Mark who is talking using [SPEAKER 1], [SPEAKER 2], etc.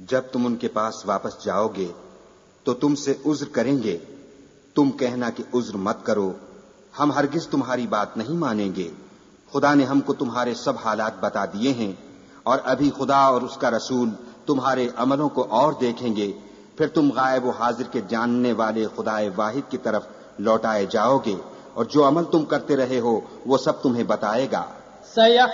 [SPEAKER 1] जब तुम उनके पास वापस जाओगे तो तुमसे उज्र करेंगे। तुम कहना कि उज्र मत करो, हम हरगिज तुम्हारी बात नहीं मानेंगे। खुदा ने हमको तुम्हारे सब हालात बता दिए हैं और अभी खुदा और उसका रसूल तुम्हारे अमलों को और देखेंगे। फिर तुम गायब व हाजिर के जानने वाले खुदाए वाहिद की तरफ लौटाए जाओगे और जो अमल तुम करते रहे हो वो सब तुम्हें बताएगा।